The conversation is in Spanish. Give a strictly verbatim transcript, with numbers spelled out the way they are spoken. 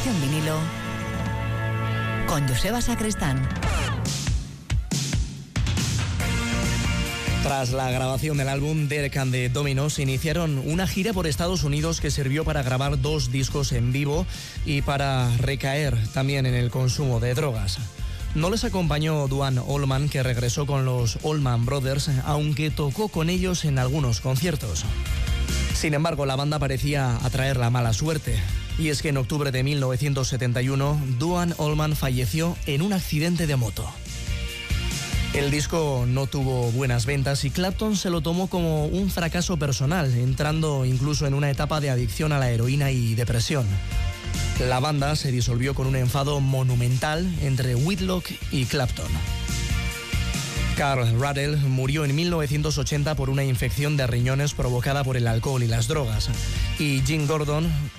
Generación Vinilo con Joseba Sacristán. Tras la grabación del álbum, Derek and the Dominos iniciaron una gira por Estados Unidos que sirvió para grabar dos discos en vivo y para recaer también en el consumo de drogas. No les acompañó Duane Allman, que regresó con los Allman Brothers, aunque tocó con ellos en algunos conciertos. Sin embargo, la banda parecía atraer la mala suerte. Y es que en octubre de mil novecientos setenta y uno, Duane Allman falleció en un accidente de moto. El disco no tuvo buenas ventas y Clapton se lo tomó como un fracaso personal, entrando incluso en una etapa de adicción a la heroína y depresión. La banda se disolvió con un enfado monumental entre Whitlock y Clapton. Carl Radle murió en mil novecientos ochenta por una infección de riñones provocada por el alcohol y las drogas, y Jim Gordon